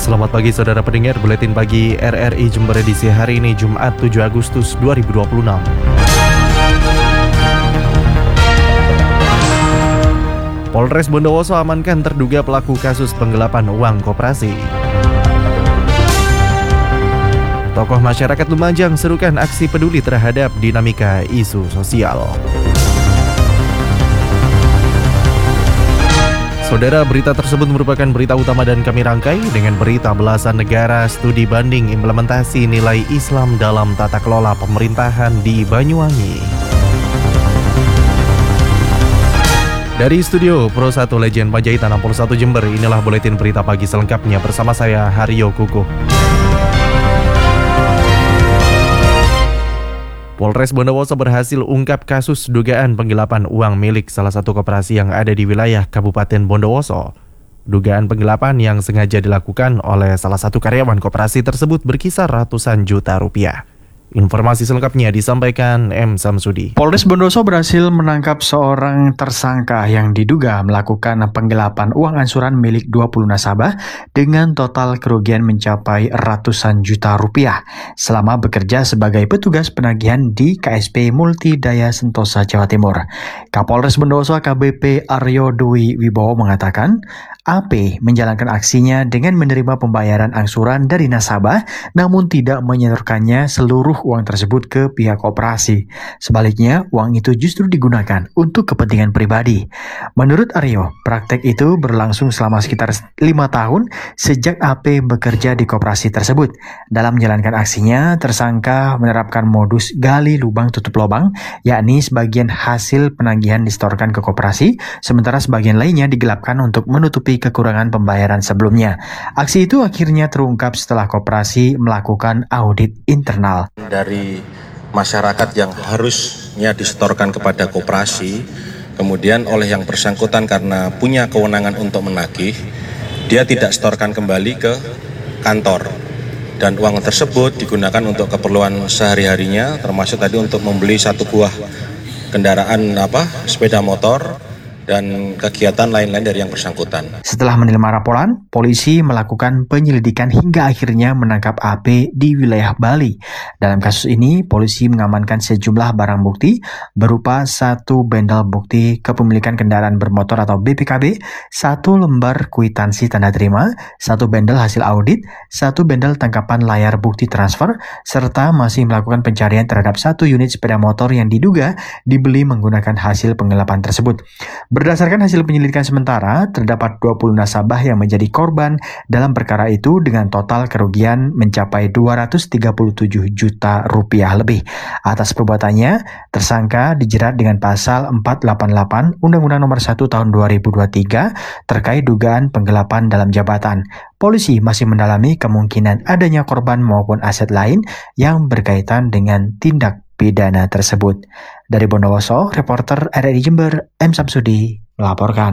Selamat pagi saudara pendengar, Buletin Pagi RRI Jember edisi hari ini Jumat 7 Agustus 2026. Polres Bondowoso amankan terduga pelaku kasus penggelapan uang koperasi. Tokoh masyarakat Lumajang serukan aksi peduli terhadap dinamika isu sosial. Saudara, berita tersebut merupakan berita utama dan kami rangkai dengan berita belasan negara studi banding implementasi nilai Islam dalam tata kelola pemerintahan di Banyuwangi. Dari studio Pro 1 Legend Panjaitan 61 Jember, inilah buletin berita pagi selengkapnya bersama saya Haryo Kukuh. Polres Bondowoso berhasil ungkap kasus dugaan penggelapan uang milik salah satu koperasi yang ada di wilayah Kabupaten Bondowoso. Dugaan penggelapan yang sengaja dilakukan oleh salah satu karyawan koperasi tersebut berkisar ratusan juta rupiah. Informasi selengkapnya disampaikan M. Samsudi. Polres Bondowoso berhasil menangkap seorang tersangka yang diduga melakukan penggelapan uang angsuran milik 20 nasabah dengan total kerugian mencapai ratusan juta rupiah selama bekerja sebagai petugas penagihan di KSP Multidaya Sentosa, Jawa Timur. Kapolres Bondowoso AKBP Aryo Dwi Wibowo mengatakan, AP menjalankan aksinya dengan menerima pembayaran angsuran dari nasabah namun tidak menyetorkannya seluruh uang tersebut ke pihak koperasi. Sebaliknya, uang itu justru digunakan untuk kepentingan pribadi. Menurut Aryo, praktek itu berlangsung selama sekitar 5 tahun sejak AP bekerja di koperasi tersebut. Dalam menjalankan aksinya, tersangka menerapkan modus gali lubang tutup lubang, yakni sebagian hasil penagihan disetorkan ke koperasi, sementara sebagian lainnya digelapkan untuk menutupi kekurangan pembayaran sebelumnya. Aksi itu akhirnya terungkap setelah koperasi melakukan audit internal. Dari masyarakat yang harusnya disetorkan kepada koperasi, kemudian oleh yang bersangkutan karena punya kewenangan untuk menagih, dia tidak setorkan kembali ke kantor. Dan uang tersebut digunakan untuk keperluan sehari-harinya, termasuk tadi untuk membeli satu buah kendaraan sepeda motor, dan kegiatan lain-lain dari yang bersangkutan. Setelah menerima laporan, polisi melakukan penyelidikan hingga akhirnya menangkap AP di wilayah Bali. Dalam kasus ini, polisi mengamankan sejumlah barang bukti berupa 1 bendel bukti kepemilikan kendaraan bermotor atau BPKB, 1 lembar kwitansi tanda terima, 1 bendel hasil audit, 1 bendel tangkapan layar bukti transfer, serta masih melakukan pencarian terhadap 1 unit sepeda motor yang diduga dibeli menggunakan hasil penggelapan tersebut. Berdasarkan hasil penyelidikan sementara, terdapat 20 nasabah yang menjadi korban dalam perkara itu dengan total kerugian mencapai 237 juta rupiah lebih. Atas perbuatannya, tersangka dijerat dengan pasal 488 Undang-Undang Nomor 1 Tahun 2023 terkait dugaan penggelapan dalam jabatan. Polisi masih mendalami kemungkinan adanya korban maupun aset lain yang berkaitan dengan tindak pidana tersebut. Dari Bondowoso, reporter RRI Jember, M. Samsudi, melaporkan.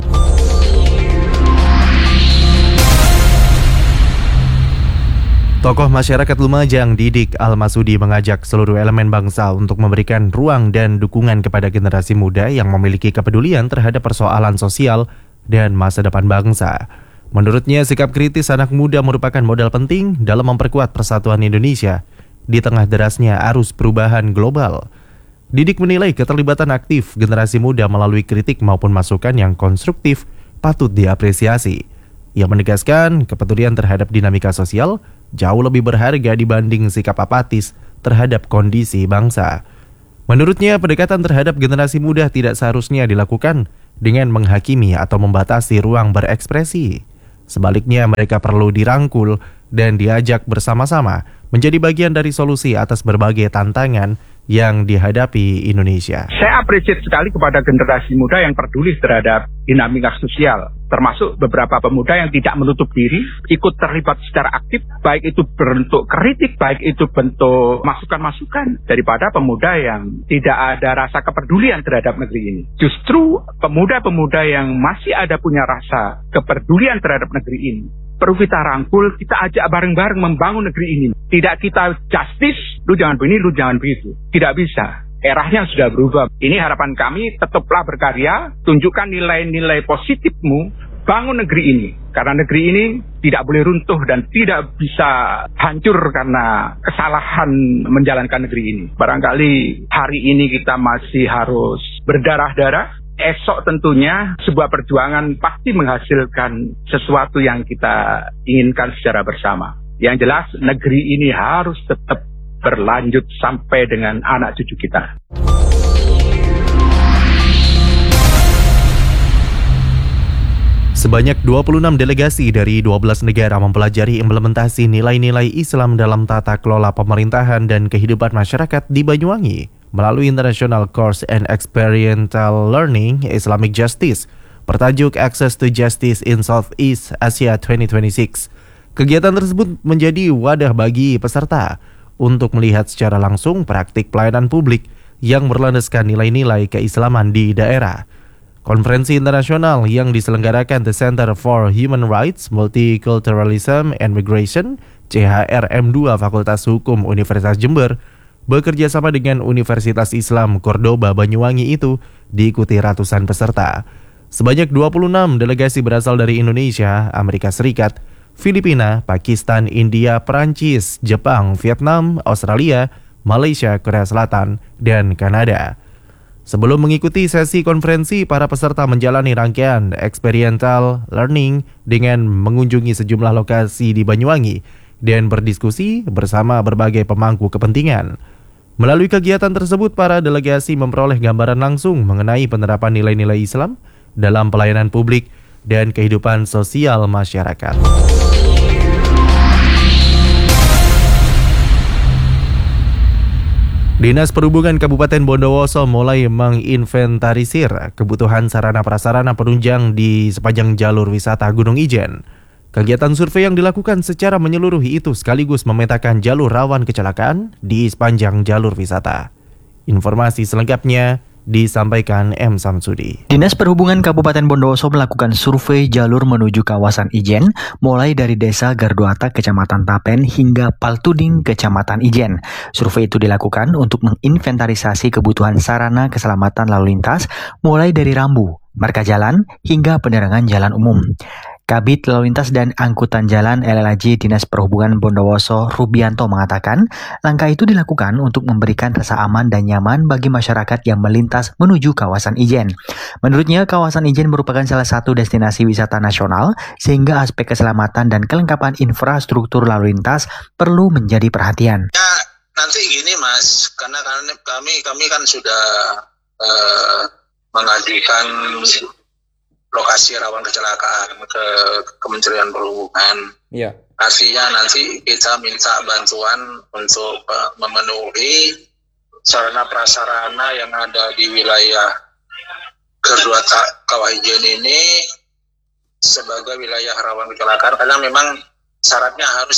Tokoh masyarakat Lumajang, Didik Almasudi, mengajak seluruh elemen bangsa untuk memberikan ruang dan dukungan kepada generasi muda yang memiliki kepedulian terhadap persoalan sosial dan masa depan bangsa. Menurutnya, sikap kritis anak muda merupakan modal penting dalam memperkuat persatuan Indonesia di tengah derasnya arus perubahan global. Didik menilai keterlibatan aktif generasi muda melalui kritik maupun masukan yang konstruktif patut diapresiasi. Ia menegaskan kepedulian terhadap dinamika sosial jauh lebih berharga dibanding sikap apatis terhadap kondisi bangsa. Menurutnya, pendekatan terhadap generasi muda tidak seharusnya dilakukan dengan menghakimi atau membatasi ruang berekspresi. Sebaliknya, mereka perlu dirangkul dan diajak bersama-sama menjadi bagian dari solusi atas berbagai tantangan yang dihadapi Indonesia. Saya apresiasi sekali kepada generasi muda yang peduli terhadap dinamika sosial, termasuk beberapa pemuda yang tidak menutup diri, ikut terlibat secara aktif, baik itu bentuk kritik, baik itu bentuk masukan-masukan, daripada pemuda yang tidak ada rasa kepedulian terhadap negeri ini. Justru pemuda-pemuda yang masih ada punya rasa kepedulian terhadap negeri ini, perlu kita rangkul, kita ajak bareng-bareng membangun negeri ini. Tidak kita justice, lu jangan begini, lu jangan begitu. Tidak bisa. Eranya sudah berubah. Ini harapan kami, tetaplah berkarya, tunjukkan nilai-nilai positifmu, bangun negeri ini. Karena negeri ini tidak boleh runtuh dan tidak bisa hancur karena kesalahan menjalankan negeri ini. Barangkali hari ini kita masih harus berdarah-darah. Esok tentunya sebuah perjuangan pasti menghasilkan sesuatu yang kita inginkan secara bersama. Yang jelas negeri ini harus tetap berlanjut sampai dengan anak cucu kita. Sebanyak 26 delegasi dari 12 negara mempelajari implementasi nilai-nilai Islam dalam tata kelola pemerintahan dan kehidupan masyarakat di Banyuwangi melalui International Course and Experiential Learning Islamic Justice bertajuk Access to Justice in Southeast Asia 2026. Kegiatan tersebut menjadi wadah bagi peserta untuk melihat secara langsung praktik pelayanan publik yang berlandaskan nilai-nilai keislaman di daerah. Konferensi internasional yang diselenggarakan The Center for Human Rights, Multiculturalism and Migration (CHRM2) Fakultas Hukum Universitas Jember bekerja sama dengan Universitas Islam Cordoba Banyuwangi itu diikuti ratusan peserta. Sebanyak 26 delegasi berasal dari Indonesia, Amerika Serikat, Filipina, Pakistan, India, Perancis, Jepang, Vietnam, Australia, Malaysia, Korea Selatan, dan Kanada. Sebelum mengikuti sesi konferensi, para peserta menjalani rangkaian experiential learning dengan mengunjungi sejumlah lokasi di Banyuwangi dan berdiskusi bersama berbagai pemangku kepentingan. Melalui kegiatan tersebut, para delegasi memperoleh gambaran langsung mengenai penerapan nilai-nilai Islam dalam pelayanan publik dan kehidupan sosial masyarakat. Dinas Perhubungan Kabupaten Bondowoso mulai menginventarisir kebutuhan sarana-prasarana penunjang di sepanjang jalur wisata Gunung Ijen. Kegiatan survei yang dilakukan secara menyeluruh itu sekaligus memetakan jalur rawan kecelakaan di sepanjang jalur wisata. Informasi selengkapnya disampaikan M. Samsudi. Dinas Perhubungan Kabupaten Bondowoso melakukan survei jalur menuju kawasan Ijen, mulai dari Desa Garduata, Kecamatan Tapen, hingga Paltuding, Kecamatan Ijen. Survei itu dilakukan untuk menginventarisasi kebutuhan sarana keselamatan lalu lintas, mulai dari rambu, marka jalan, hingga penerangan jalan umum. Kabid Lalu Lintas dan Angkutan Jalan LLAJ Dinas Perhubungan Bondowoso Rubianto mengatakan, langkah itu dilakukan untuk memberikan rasa aman dan nyaman bagi masyarakat yang melintas menuju kawasan Ijen. Menurutnya, kawasan Ijen merupakan salah satu destinasi wisata nasional, sehingga aspek keselamatan dan kelengkapan infrastruktur lalu lintas perlu menjadi perhatian. Ya, nanti gini Mas, karena kami kan sudah mengajukan lokasi rawan kecelakaan ke Kementerian Perhubungan. Iya. Artinya nanti kita minta bantuan untuk memenuhi sarana prasarana yang ada di wilayah Garduata Kawah Ijen ini sebagai wilayah rawan kecelakaan, karena memang syaratnya harus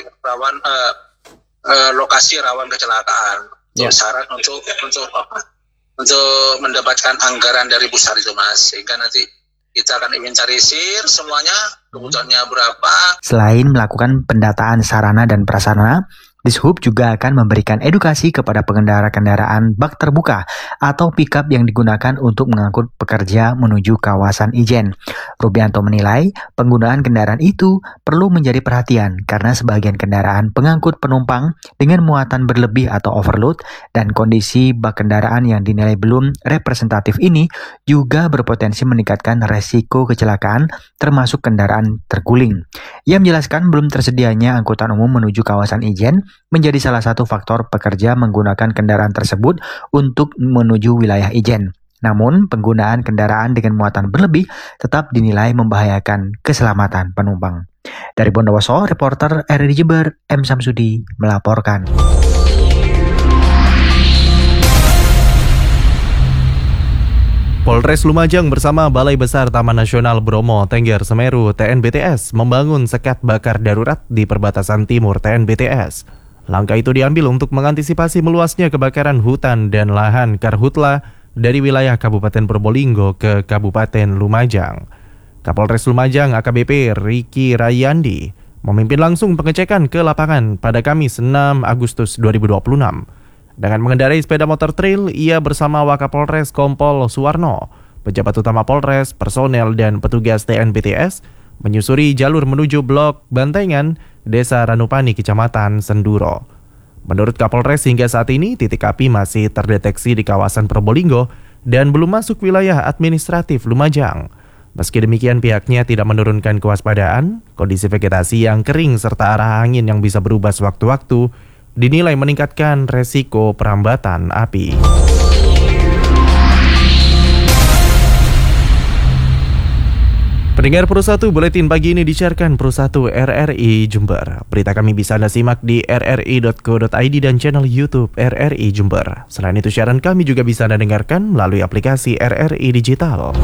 lokasi rawan kecelakaan. Ya. Syarat untuk mendapatkan anggaran dari pusat itu Mas, sehingga nanti kita akan inventarisir semuanya, kebutuhannya berapa. Selain melakukan pendataan sarana dan prasarana, Dishub juga akan memberikan edukasi kepada pengendara kendaraan bak terbuka atau pickup yang digunakan untuk mengangkut pekerja menuju kawasan Ijen. Rubianto menilai penggunaan kendaraan itu perlu menjadi perhatian karena sebagian kendaraan pengangkut penumpang dengan muatan berlebih atau overload dan kondisi bak kendaraan yang dinilai belum representatif ini juga berpotensi meningkatkan resiko kecelakaan termasuk kendaraan terguling. Ia menjelaskan belum tersedianya angkutan umum menuju kawasan Ijen menjadi salah satu faktor pekerja menggunakan kendaraan tersebut untuk menuju wilayah Ijen. Namun, penggunaan kendaraan dengan muatan berlebih tetap dinilai membahayakan keselamatan penumpang. Dari Bondowoso, reporter RRI Jember, M. Samsudi melaporkan. Polres Lumajang bersama Balai Besar Taman Nasional Bromo Tengger Semeru TNBTS membangun sekat bakar darurat di perbatasan timur TNBTS. Langkah itu diambil untuk mengantisipasi meluasnya kebakaran hutan dan lahan karhutla dari wilayah Kabupaten Probolinggo ke Kabupaten Lumajang. Kapolres Lumajang AKBP Riki Rayandi memimpin langsung pengecekan ke lapangan pada Kamis 6 Agustus 2026. Dengan mengendarai sepeda motor trail, ia bersama Wakapolres Kompol Suwarno Pejabat utama Polres, personel, dan petugas TNPTS menyusuri jalur menuju Blok Bantengan, Desa Ranupani, Kecamatan Senduro. Menurut Kapolres, hingga saat ini titik api masih terdeteksi di kawasan Probolinggo dan belum masuk wilayah administratif Lumajang. Meski demikian, pihaknya tidak menurunkan kewaspadaan. Kondisi vegetasi yang kering serta arah angin yang bisa berubah sewaktu-waktu dinilai meningkatkan resiko perambatan api. Pendengar Pro 1, buletin pagi ini disiarkan Pro 1 RRI Jember. Berita kami bisa Anda simak di rri.co.id dan channel YouTube RRI Jember. Selain itu, siaran kami juga bisa Anda dengarkan melalui aplikasi RRI Digital.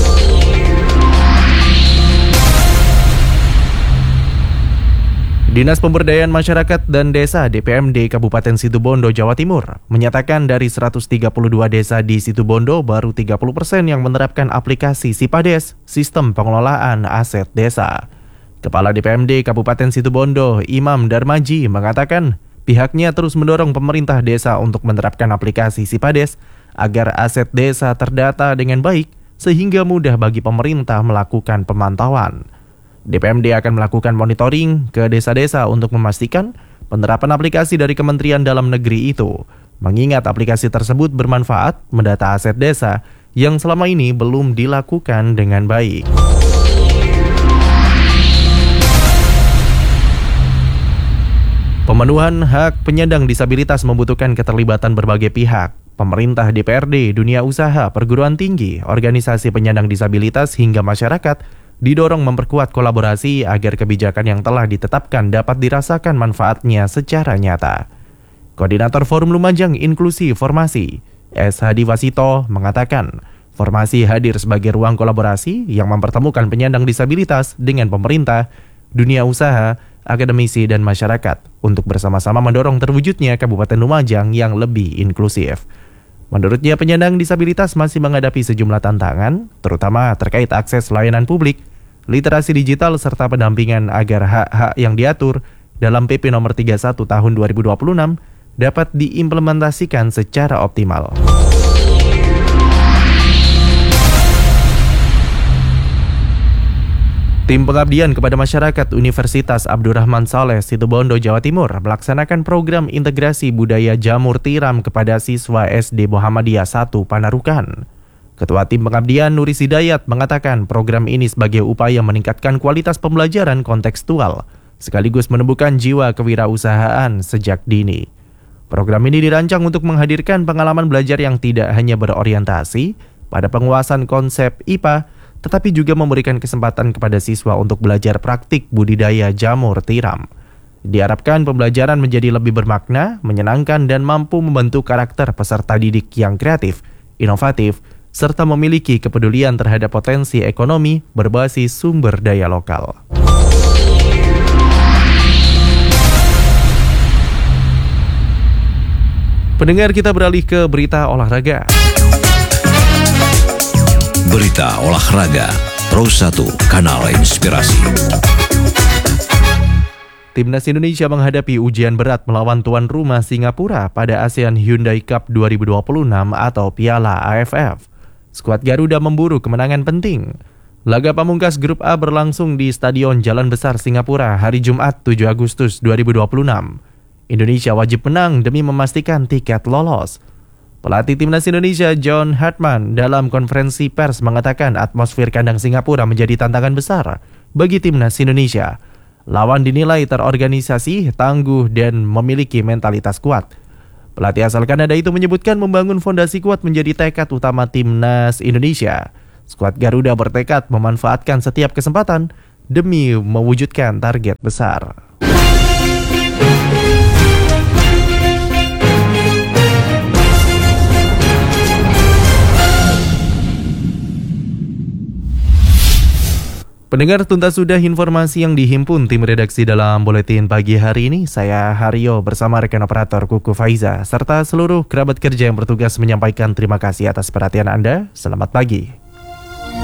Dinas Pemberdayaan Masyarakat dan Desa DPMD Kabupaten Situbondo, Jawa Timur menyatakan dari 132 desa di Situbondo baru 30% yang menerapkan aplikasi Sipades, Sistem Pengelolaan Aset Desa. Kepala DPMD Kabupaten Situbondo, Imam Darmaji, mengatakan pihaknya terus mendorong pemerintah desa untuk menerapkan aplikasi Sipades agar aset desa terdata dengan baik sehingga mudah bagi pemerintah melakukan pemantauan. DPMD akan melakukan monitoring ke desa-desa untuk memastikan penerapan aplikasi dari Kementerian Dalam Negeri itu, mengingat aplikasi tersebut bermanfaat mendata aset desa yang selama ini belum dilakukan dengan baik. Pemenuhan hak penyandang disabilitas membutuhkan keterlibatan berbagai pihak. Pemerintah, DPRD, dunia usaha, perguruan tinggi, organisasi penyandang disabilitas hingga masyarakat didorong memperkuat kolaborasi agar kebijakan yang telah ditetapkan dapat dirasakan manfaatnya secara nyata. Koordinator Forum Lumajang Inklusi Formasi, S. Hadi Wasito, mengatakan formasi hadir sebagai ruang kolaborasi yang mempertemukan penyandang disabilitas dengan pemerintah, dunia usaha, akademisi, dan masyarakat untuk bersama-sama mendorong terwujudnya Kabupaten Lumajang yang lebih inklusif. Menurutnya, penyandang disabilitas masih menghadapi sejumlah tantangan, terutama terkait akses layanan publik, literasi digital, serta pendampingan agar hak-hak yang diatur dalam PP Nomor 31 Tahun 2026 dapat diimplementasikan secara optimal. Tim Pengabdian kepada Masyarakat Universitas Abdurrahman Saleh Situbondo, Jawa Timur melaksanakan program integrasi budaya jamur tiram kepada siswa SD Muhammadiyah 1 Panarukan. Ketua Tim Pengabdian Nuris Hidayat mengatakan program ini sebagai upaya meningkatkan kualitas pembelajaran kontekstual, sekaligus menumbuhkan jiwa kewirausahaan sejak dini. Program ini dirancang untuk menghadirkan pengalaman belajar yang tidak hanya berorientasi pada penguasaan konsep IPA, tetapi juga memberikan kesempatan kepada siswa untuk belajar praktik budidaya jamur tiram. Diharapkan pembelajaran menjadi lebih bermakna, menyenangkan, dan mampu membentuk karakter peserta didik yang kreatif, inovatif, serta memiliki kepedulian terhadap potensi ekonomi berbasis sumber daya lokal. Pendengar, kita beralih ke berita olahraga. Berita olahraga Pro 1 Kanal Inspirasi. Timnas Indonesia menghadapi ujian berat melawan tuan rumah Singapura pada ASEAN Hyundai Cup 2026 atau Piala AFF. Skuad Garuda memburu kemenangan penting. Laga pamungkas grup A berlangsung di Stadion Jalan Besar Singapura hari Jumat 7 Agustus 2026. Indonesia wajib menang demi memastikan tiket lolos. Pelatih Timnas Indonesia John Hartman dalam konferensi pers mengatakan atmosfer kandang Singapura menjadi tantangan besar bagi Timnas Indonesia. Lawan dinilai terorganisasi, tangguh, dan memiliki mentalitas kuat. Pelatih asal Kanada itu menyebutkan membangun fondasi kuat menjadi tekad utama Timnas Indonesia. Skuad Garuda bertekad memanfaatkan setiap kesempatan demi mewujudkan target besar. Pendengar, tuntas sudah informasi yang dihimpun tim redaksi dalam buletin pagi hari ini. Saya Haryo bersama rekan operator Kuku Faiza serta seluruh kerabat kerja yang bertugas menyampaikan terima kasih atas perhatian Anda. Selamat pagi.